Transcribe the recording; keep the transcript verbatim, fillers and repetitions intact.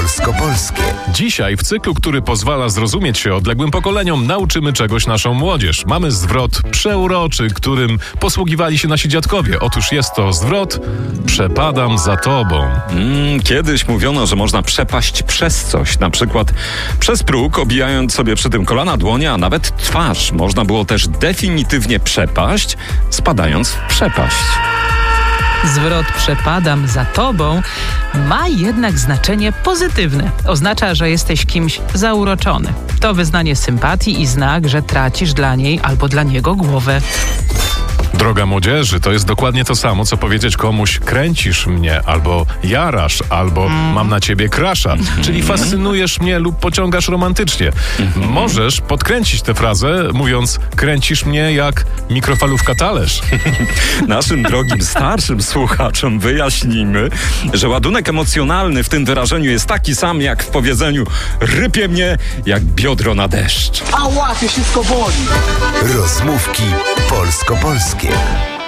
polsko-polskie. Dzisiaj w cyklu, który pozwala zrozumieć się odległym pokoleniom, nauczymy czegoś naszą młodzież. Mamy zwrot przeuroczy, którym posługiwali się nasi dziadkowie. Otóż jest to zwrot przepadam za tobą. Mm, kiedyś mówiono, że można przepaść przez coś, na przykład przez próg, obijając sobie przy tym kolana, dłonie, a nawet twarz. Można było też definitywnie przepaść, spadając w przepaść. Zwrot przepadam za tobą ma jednak znaczenie pozytywne. Oznacza, że jesteś kimś zauroczony. To wyznanie sympatii i znak, że tracisz dla niej albo dla niego głowę. Droga młodzieży, to jest dokładnie to samo, co powiedzieć komuś kręcisz mnie, albo jarasz, albo mm. mam na ciebie crusha, czyli fascynujesz mnie lub pociągasz romantycznie. Możesz podkręcić tę frazę, mówiąc kręcisz mnie jak mikrofalówka talerz. Naszym drogim starszym słuchaczom wyjaśnijmy, że ładunek emocjonalny w tym wyrażeniu jest taki sam jak w powiedzeniu rypie mnie jak biodro na deszcz. Ała, to wszystko boli. Rozmówki polsko-polskie.